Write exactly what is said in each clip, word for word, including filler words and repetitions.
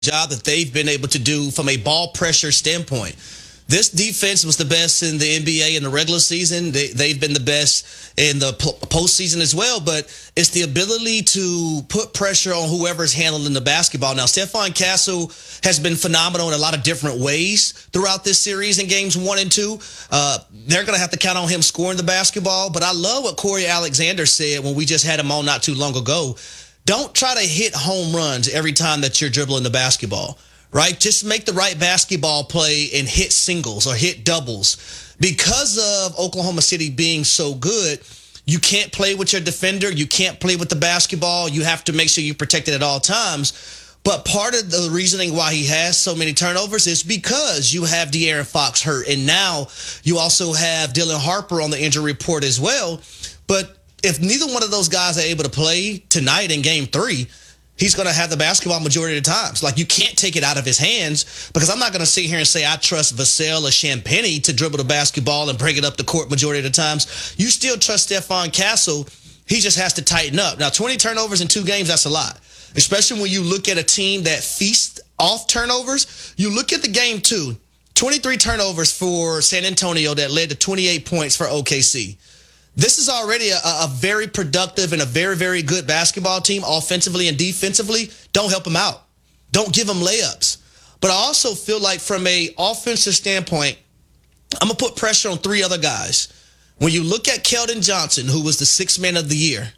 job that they've been able to do from a ball pressure standpoint. This defense was the best in the N B A in the regular season. They, they've been the best in the postseason as well, but it's the ability to put pressure on whoever's handling the basketball. Now, Stephon Castle has been phenomenal in a lot of different ways throughout this series in games one and two. Uh, they're going to have to count on him scoring the basketball, but I love what Corey Alexander said when we just had him on not too long ago. Don't try to hit home runs every time that you're dribbling the basketball. Right? Just make the right basketball play and hit singles or hit doubles. Because of Oklahoma City being so good, you can't play with your defender. You can't play with the basketball. You have to make sure you protect it at all times. But part of the reasoning why he has so many turnovers is because you have De'Aaron Fox hurt. And now you also have Dylan Harper on the injury report as well. But if neither one of those guys are able to play tonight in game three, he's going to have the basketball majority of the times. Like, you can't take it out of his hands, because I'm not going to sit here and say I trust Vassell or Champagnie to dribble the basketball and bring it up the court majority of the times. You still trust Stephon Castle. He just has to tighten up. Now, twenty turnovers in two games, that's a lot, especially when you look at a team that feasts off turnovers. You look at the game two, twenty-three turnovers for San Antonio that led to twenty-eight points for O K C. This is already a, a very productive and a very, very good basketball team offensively and defensively. Don't help them out. Don't give them layups. But I also feel like from a offensive standpoint, I'm going to put pressure on three other guys. When you look at Keldon Johnson, who was the sixth man of the year,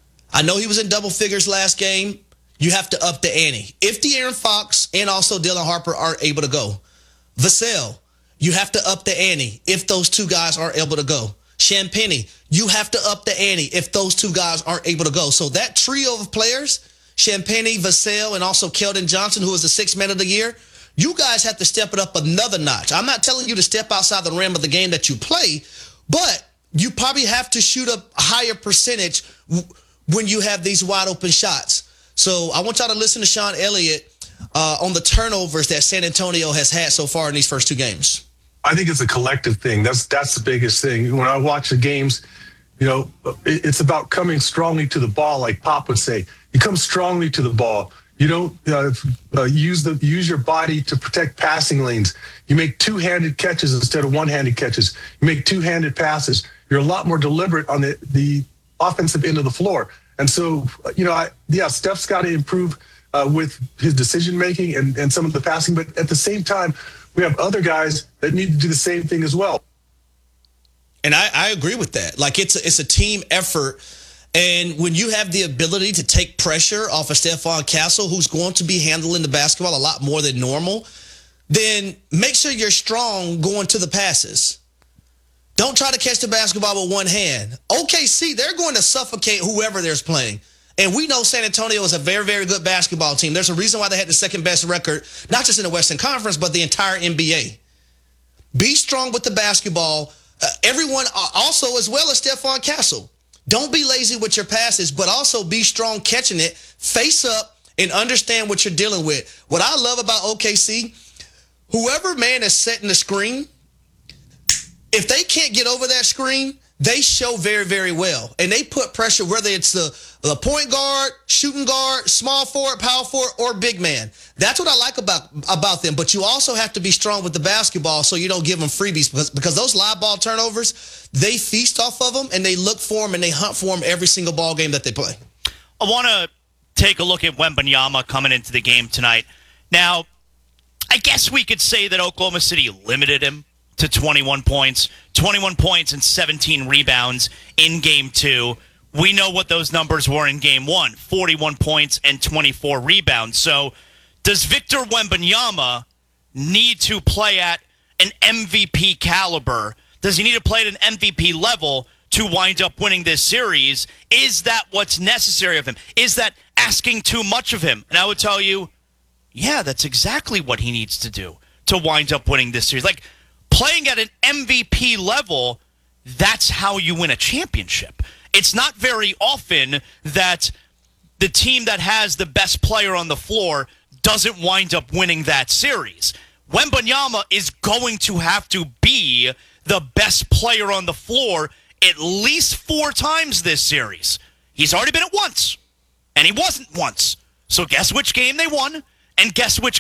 I know he was in double figures last game. You have to up the ante. If De'Aaron Fox and also Dylan Harper aren't able to go. Vassell, you have to up the ante if those two guys aren't able to go. Champagnie, you have to up the ante if those two guys aren't able to go. So that trio of players, Champagnie, Vassell, and also Keldon Johnson, who was the sixth man of the year, you guys have to step it up another notch. I'm not telling you to step outside the rim of the game that you play, but you probably have to shoot a higher percentage when you have these wide open shots. So I want y'all to listen to Sean Elliott uh, on the turnovers that San Antonio has had so far in these first two games. I think it's a collective thing. That's that's the biggest thing. When I watch the games, you know, it, it's about coming strongly to the ball, like Pop would say. You come strongly to the ball. You don't uh, uh, use the use your body to protect passing lanes. You make two-handed catches instead of one-handed catches. You make two-handed passes. You're a lot more deliberate on the, the offensive end of the floor. And so, you know, I, yeah, Steph's got to improve uh, with his decision-making and, and some of the passing. But at the same time, we have other guys that need to do the same thing as well. And I, I agree with that. Like, it's a, it's a team effort. And when you have the ability to take pressure off of Stephon Castle, who's going to be handling the basketball a lot more than normal, then make sure you're strong going to the passes. Don't try to catch the basketball with one hand. O K C, they're going to suffocate whoever they're playing. And we know San Antonio is a very, very good basketball team. There's a reason why they had the second best record, not just in the Western Conference, but the entire N B A. Be strong with the basketball. Uh, everyone also, as well as Stephon Castle. Don't be lazy with your passes, but also be strong catching it, face up, and understand what you're dealing with. What I love about O K C, whoever man is setting the screen, if they can't get over that screen, they show very, very well. And they put pressure, whether it's the, the point guard, shooting guard, small forward, power forward, or big man. That's what I like about, about them. But you also have to be strong with the basketball so you don't give them freebies, because, because those live ball turnovers, they feast off of them, and they look for them, and they hunt for them every single ball game that they play. I want to take a look at Wembanyama coming into the game tonight. Now, I guess we could say that Oklahoma City limited him to twenty-one points, twenty-one points and seventeen rebounds in game two. We know what those numbers were in game one, forty-one points and twenty-four rebounds. So does Victor Wembanyama need to play at an M V P caliber? Does he need to play at an M V P level to wind up winning this series? Is that what's necessary of him? Is that asking too much of him? And I would tell you, yeah, that's exactly what he needs to do to wind up winning this series. Like, playing at an M V P level, that's how you win a championship. It's not very often that the team that has the best player on the floor doesn't wind up winning that series. Wembanyama is going to have to be the best player on the floor at least four times this series. He's already been it once, and he wasn't once. So guess which game they won, And guess which